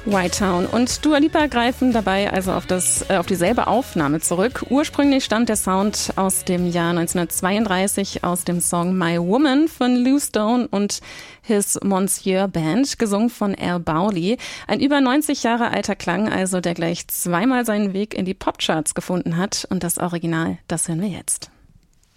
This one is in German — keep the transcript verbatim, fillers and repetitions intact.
White Town und Dua Lipa greifen dabei also auf, das, äh, auf dieselbe Aufnahme zurück. Ursprünglich stammt der Sound aus dem Jahr neunzehnhundertzweiunddreißig aus dem Song My Woman von Lou Stone und His Monsieur Band, gesungen von Al Bowlly. Ein über neunzig Jahre alter Klang, also der gleich zweimal seinen Weg in die Popcharts gefunden hat. Und das Original, das hören wir jetzt.